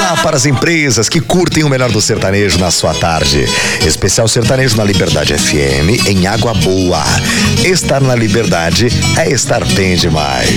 Olá para as empresas que curtem o melhor do sertanejo na sua tarde. Especial sertanejo na Liberdade FM, em Água Boa. Estar na Liberdade é estar bem demais.